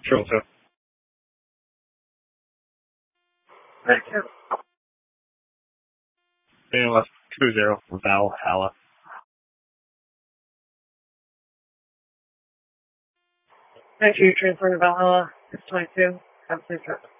Sure, sir. Thank you. BLS 20 Valhalla. Thank you, transferring to Valhalla. 622. Have a safe trip.